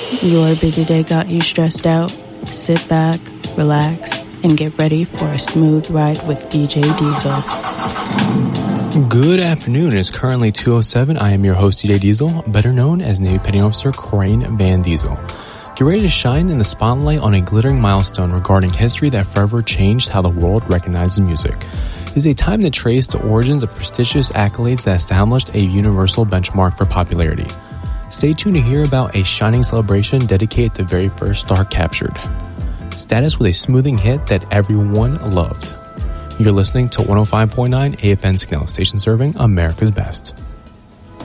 Your busy day got you stressed out? Sit back, relax, and get ready for a smooth ride with DJ Diesel. Good afternoon. It is currently 2:07. I am your host, DJ Diesel, better known as Navy Petty Officer Crane Van Diesel. Get ready to shine in the spotlight on a glittering milestone regarding history that forever changed how the world recognizes music. It is a time to trace the origins of prestigious accolades that established a universal benchmark for popularity. Stay tuned to hear about a shining celebration dedicated to the very first star captured. Status with a smoothing hit that everyone loved. You're listening to 105.9 AFN Signal, station serving America's best.